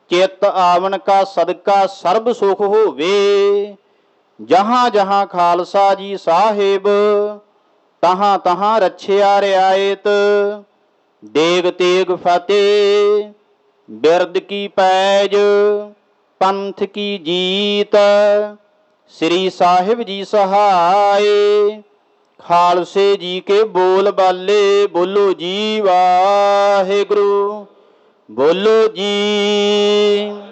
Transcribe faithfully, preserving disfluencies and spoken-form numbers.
ਚਿਤ ਆਵਨ ਕਾ ਸਦਕਾ ਸਰਬ ਸੁਖ ਹੋਵੇ। ਜਹਾਂ ਜਹਾਂ ਖਾਲਸਾ ਜੀ ਸਾਹਿਬ, ਤਹਾਂ ਤਹਾਂ ਰੱਛਿਆ ਰਿਆਇਤ। ਦੇਗ ਤੇਗ ਫਤਿਹ ਬਿਰਦ ਕੀ ਪੈਜ, ਪੰਥ ਕੀ ਜੀਤ। ਸ੍ਰੀ ਸਾਹਿਬ ਜੀ ਸਹਾਏ, ਖਾਲਸੇ ਜੀ ਕੇ ਬੋਲ ਬਾਲੇ। ਬੋਲੋ ਜੀ ਵਾਹਿਗੁਰੂ, ਬੋਲੋ ਜੀ।